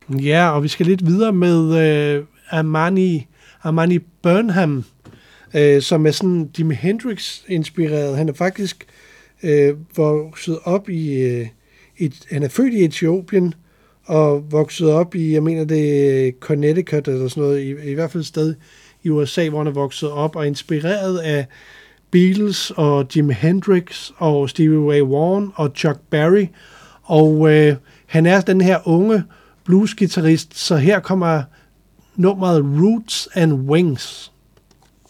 Ja, og vi skal lidt videre med Armani Burnham, som er sådan Jimi Hendrix-inspireret. Han er faktisk vokset op han er født i Etiopien, og vokset op i, jeg mener det er Connecticut eller sådan noget, i hvert fald et sted i USA, hvor han er vokset op, og inspireret af Beatles og Jimi Hendrix og Stevie Ray Vaughan og Chuck Berry, og han er den her unge bluesgitarrist, så her kommer nummeret Roots and Wings.